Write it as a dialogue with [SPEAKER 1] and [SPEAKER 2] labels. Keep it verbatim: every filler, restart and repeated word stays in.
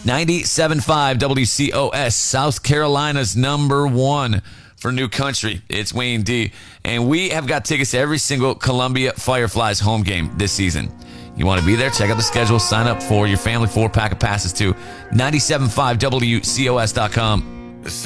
[SPEAKER 1] ninety-seven point five W C O S, South Carolina's number one for New Country. It's Wayne D. And we have got tickets to every single Columbia Fireflies home game this season. You want to be there? Check out the schedule. Sign up for your family four-pack of passes to ninety-seven point five W C O S dot com.